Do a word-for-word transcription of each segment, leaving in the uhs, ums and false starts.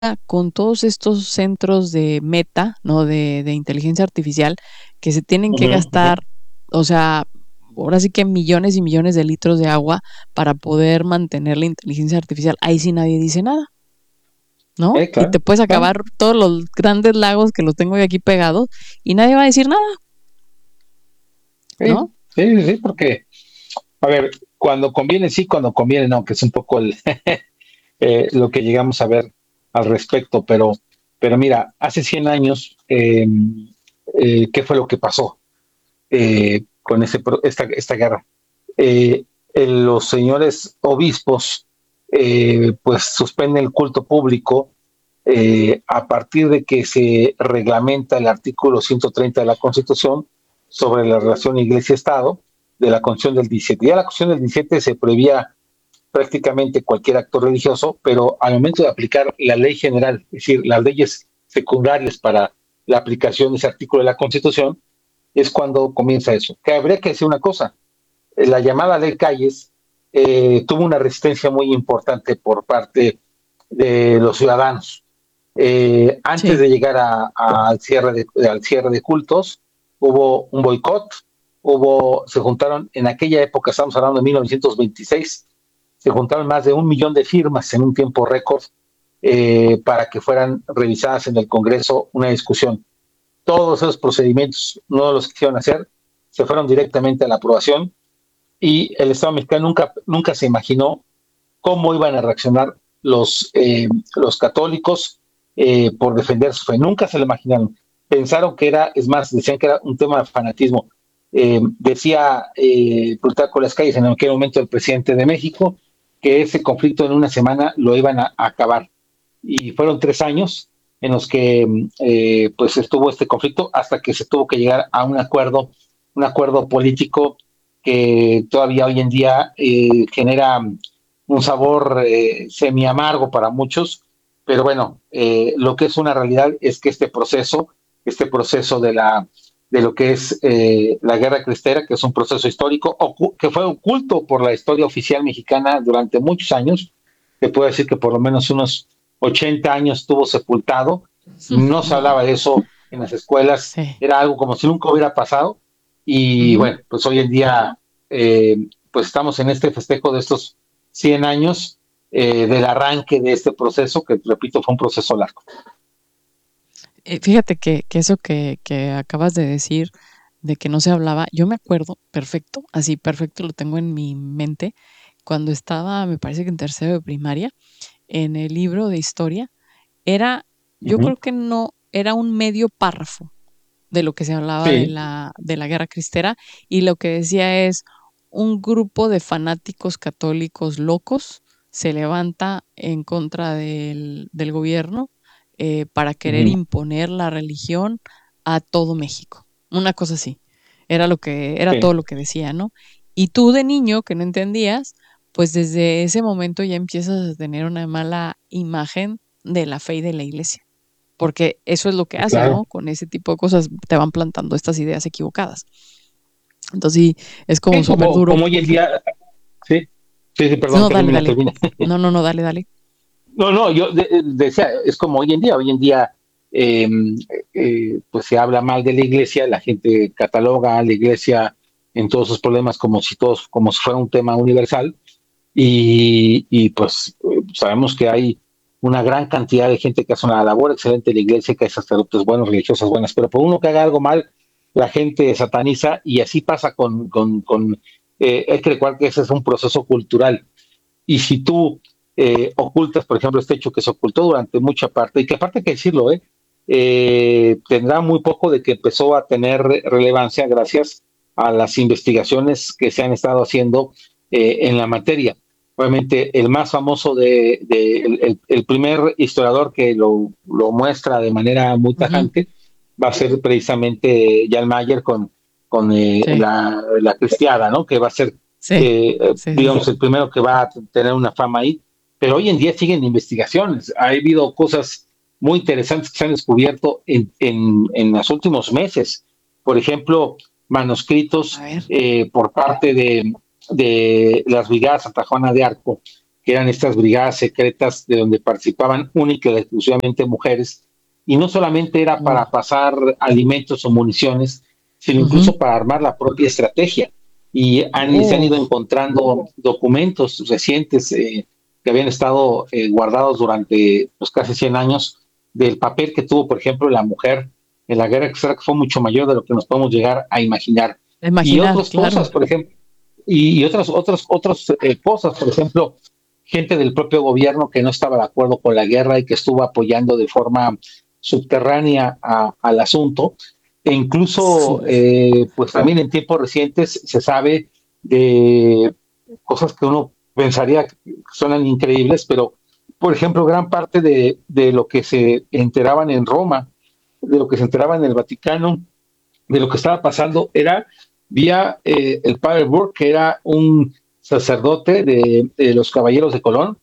con todos estos centros de meta, ¿no? De, de inteligencia artificial, que se tienen que Ujú, ujú. gastar, o sea, ahora sí que millones y millones de litros de agua para poder mantener la inteligencia artificial. Ahí sí nadie dice nada, ¿no? Eh, Y te claro, puedes claro. acabar todos los grandes lagos que los tengo yo aquí pegados y nadie va a decir nada, ¿no? Sí, sí, sí, sí, porque, a ver, cuando conviene sí, cuando conviene no, que es un poco el, eh, lo que llegamos a ver al respecto, pero, pero mira, hace cien años, eh, eh, ¿qué fue lo que pasó eh, con ese, pro- esta, esta guerra? Eh, el- los señores obispos, eh, pues suspenden el culto público eh, a partir de que se reglamenta el artículo ciento treinta de la Constitución sobre la relación Iglesia-Estado de la Constitución del diecisiete. Ya la Constitución del diecisiete se prohibía prácticamente cualquier acto religioso, pero al momento de aplicar la ley general, es decir, las leyes secundarias para la aplicación de ese artículo de la Constitución, es cuando comienza eso. Que habría que decir una cosa, la llamada ley Calles eh, tuvo una resistencia muy importante por parte de los ciudadanos. Eh, antes Sí. de llegar a, a, al, cierre de, al cierre de cultos, hubo un boicot, hubo, se juntaron, en aquella época, estamos hablando de mil novecientos veintiséis, se juntaron más de un millón de firmas en un tiempo récord eh, para que fueran revisadas en el Congreso una discusión. Todos esos procedimientos no los quisieron hacer, se fueron directamente a la aprobación y el Estado mexicano nunca, nunca se imaginó cómo iban a reaccionar los, eh, los católicos eh, por defender su fe. Nunca se lo imaginaron. Pensaron que era, es más, decían que era un tema de fanatismo. Eh, decía eh, Plutarco Las Calles en aquel momento el presidente de México que ese conflicto en una semana lo iban a, a acabar. Y fueron tres años en los que eh, pues estuvo este conflicto hasta que se tuvo que llegar a un acuerdo, un acuerdo político que todavía hoy en día eh, genera un sabor eh, semi amargo para muchos, pero bueno, eh, lo que es una realidad es que este proceso, este proceso de la de lo que es eh, la guerra cristera, que es un proceso histórico, ocu- que fue oculto por la historia oficial mexicana durante muchos años, se puede decir que por lo menos unos ochenta años estuvo sepultado, no se No, hablaba de eso en las escuelas, sí. era algo como si nunca hubiera pasado, y Ujú. bueno, pues hoy en día, eh, pues estamos en este festejo de estos cien años eh, del arranque de este proceso, que repito, fue un proceso largo. Eh, fíjate que, que eso que, que acabas de decir, de que no se hablaba, yo me acuerdo perfecto, así perfecto lo tengo en mi mente, cuando estaba, me parece que en tercero de primaria, en el libro de historia, era, Uh yo -huh. creo que no, era un medio párrafo de lo que se hablaba de Sí, la, de la guerra cristera, y lo que decía es, un grupo de fanáticos católicos locos se levanta en contra del, del gobierno eh, para uh querer -huh. imponer la religión a todo México. Una cosa así. Era lo que, era todo Sí, lo que decía, ¿no? Y tú de niño que no entendías, pues desde ese momento ya empiezas a tener una mala imagen de la fe y de la iglesia. Porque eso es lo que hacen, claro. ¿no? Con ese tipo de cosas te van plantando estas ideas equivocadas. Entonces sí, es como Sí, súper como, duro como hoy en porque... día, sí, sí, sí, perdón, No, dale, termina, dale. termina. No, no, no, dale, dale. No, no, yo de, de, decía, es como hoy en día, hoy en día, eh, eh, pues se habla mal de la iglesia, la gente cataloga a la iglesia en todos sus problemas como si todos, como si fuera un tema universal, y, y pues eh, sabemos que hay una gran cantidad de gente que hace una labor excelente en la iglesia, que hay sacerdotes buenos, religiosas buenas, pero por uno que haga algo mal, la gente sataniza y así pasa con, con, con eh, hay que recordar que ese es un proceso cultural. Y si tú eh, ocultas, por ejemplo, este hecho que se ocultó durante mucha parte, y que aparte hay que decirlo, ¿eh? Eh, tendrá muy poco de que empezó a tener relevancia gracias a las investigaciones que se han estado haciendo eh, en la materia. Obviamente, el más famoso de, de el, el, el, primer historiador que lo, lo, muestra de manera muy Ujú. tajante va a ser precisamente Jan Mayer con, con eh, Sí, la, la cristiada, ¿no? Que va a ser sí, eh, sí, sí, digamos, sí. el primero que va a tener una fama ahí, pero hoy en día siguen investigaciones. Ha habido cosas muy interesantes que se han descubierto en, en, en los últimos meses. Por ejemplo, A manuscritos ver. eh, por parte de, de las brigadas Santa Juana de Arco, que eran estas brigadas secretas de donde participaban única y exclusivamente mujeres, y no solamente era Wow. para pasar alimentos o municiones, sino Ujú. incluso para armar la propia estrategia. Y han, se han ido Oh. encontrando documentos recientes eh, que habían estado eh, guardados durante pues, casi cien años del papel que tuvo, por ejemplo, la mujer en la guerra exterior, que fue mucho mayor de lo que nos podemos llegar a imaginar. Y Imaginar, otras claro. cosas, por ejemplo, y, y otras, otras, otras eh, cosas, por ejemplo, gente del propio gobierno que no estaba de acuerdo con la guerra y que estuvo apoyando de forma subterránea a, al asunto. E incluso, Sí. eh, pues también en tiempos recientes se sabe de cosas que uno pensaría que suenan increíbles, pero, por ejemplo, gran parte de, de lo que se enteraban en Roma, de lo que se enteraba en el Vaticano, de lo que estaba pasando, era vía eh, el padre Burke, que era un sacerdote de, de los Caballeros de Colón,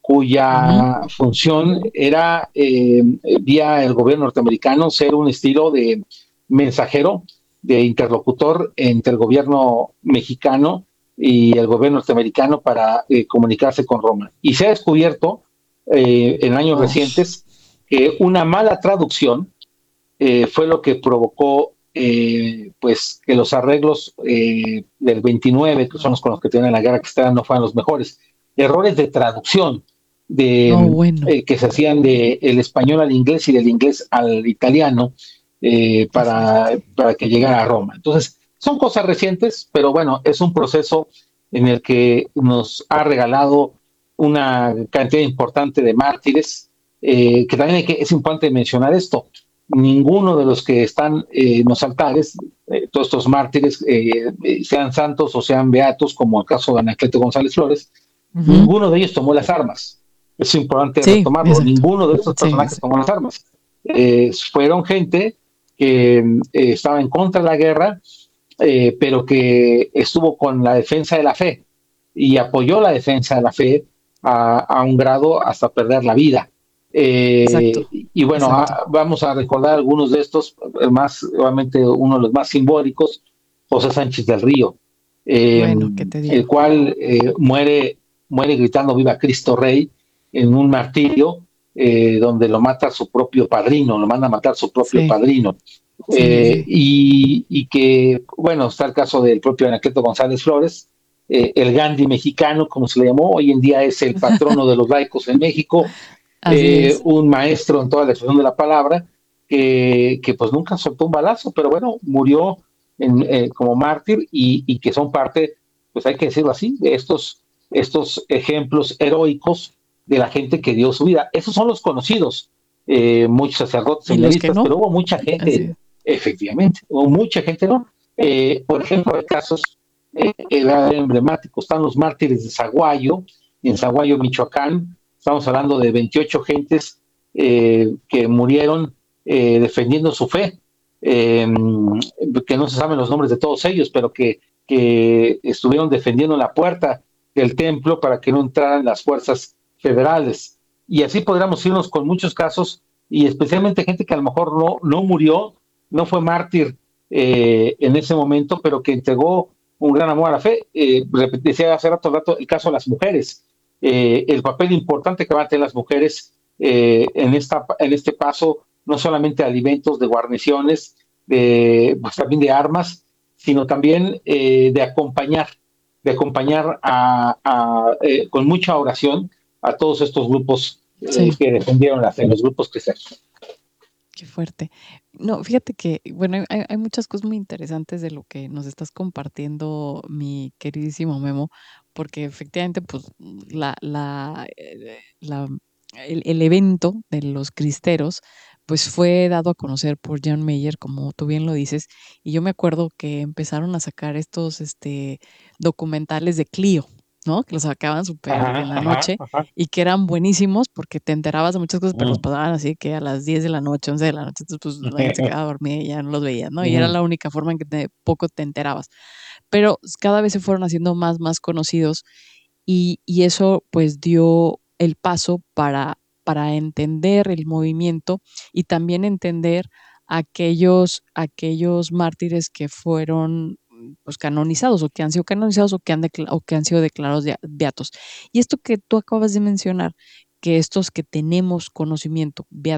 Ujú. cuya función era eh, vía el gobierno norteamericano ser un estilo de mensajero, de interlocutor entre el gobierno mexicano y el gobierno norteamericano para eh, comunicarse con Roma. Y se ha descubierto eh, en años Oh. recientes que una mala traducción eh, fue lo que provocó eh, pues que los arreglos eh, del veintinueve, que son los con los que tienen la guerra externa, no fueran los mejores. Errores de traducción No, de, bueno. eh, que se hacían del de español al inglés y del inglés al italiano eh, Qué para, fuerte. para que llegara a Roma. Entonces, son cosas recientes, pero bueno, es un proceso en el que nos ha regalado una cantidad importante de mártires, eh, que también hay que, es importante mencionar esto, ninguno de los que están eh, en los altares, eh, todos estos mártires, eh, eh, sean santos o sean beatos, como el caso de Anacleto González Flores, Ujú. ninguno de ellos tomó las armas. Es importante Sí, retomarlo, exacto. ninguno de estos Sí, personajes sí. tomó las armas. Eh, fueron gente que eh, estaba en contra de la guerra, eh, pero que estuvo con la defensa de la fe y apoyó la defensa de la fe a, a un grado hasta perder la vida. Exacto. Eh, y bueno, Exacto. a, vamos a recordar algunos de estos, el más, obviamente uno de los más simbólicos, José Sánchez del Río, eh, Bueno, ¿qué te el digo? cual eh, muere, muere gritando Viva Cristo Rey en un martirio eh, donde lo mata su propio padrino, lo manda a matar su propio Sí, padrino. sí, sí, Eh, sí. y, y, que, bueno, está el caso del propio Anacleto González Flores, eh, el Gandhi mexicano, como se le llamó, hoy en día es el patrono de los laicos en México, Así eh, es. un maestro en toda la expresión de la palabra, que, que pues nunca soltó un balazo, pero bueno, murió en, eh, como mártir y, y, que son parte, pues hay que decirlo así, de estos, estos ejemplos heroicos de la gente que dio su vida. Esos son los conocidos, eh, muchos sacerdotes, Y los que seminaristas, no, pero hubo mucha así gente, es. efectivamente, hubo mucha gente, ¿no? Eh, por ejemplo, hay casos eh, emblemáticos, están los mártires de Zaguayo, en Zaguayo, Michoacán. Estamos hablando de veintiocho gentes eh, que murieron eh, defendiendo su fe, eh, que no se saben los nombres de todos ellos, pero que, que estuvieron defendiendo la puerta del templo para que no entraran las fuerzas federales. Y así podríamos irnos con muchos casos, y especialmente gente que a lo mejor no, no murió, no fue mártir eh, en ese momento, pero que entregó un gran amor a la fe. Eh, decía hace rato, rato el caso de las mujeres, eh, el papel importante que van a tener las mujeres eh, en, esta, en este paso, no solamente de alimentos, de guarniciones, de, pues también de armas, sino también eh, de acompañar, de acompañar a, a, eh, con mucha oración a todos estos grupos eh, Sí, que defendieron la fe, los grupos cristianos. qué fuerte. No, fíjate que, bueno, hay, hay muchas cosas muy interesantes de lo que nos estás compartiendo, mi queridísimo Memo, porque efectivamente, pues, la, la, eh, la, el, el evento de los cristeros, pues fue dado a conocer por John Mayer, como tú bien lo dices, y yo me acuerdo que empezaron a sacar estos, este, documentales de Clio, ¿no? Que los sacaban súper Ajá, en la ajá, noche ajá. y que eran buenísimos porque te enterabas de muchas cosas, pero los Mm. pasaban así que a las diez de la noche, once de la noche, entonces pues la gente se quedaba dormida y ya no los veías, ¿no? Y era Mm. la única forma en que te, poco te enterabas. Pero cada vez se fueron haciendo más, más conocidos y, y eso pues dio el paso para, para entender el movimiento y también entender aquellos, aquellos mártires que fueron pues canonizados o que han sido canonizados o que han, decla- o que han sido declarados de- beatos. Y esto que tú acabas de mencionar, que estos que tenemos conocimiento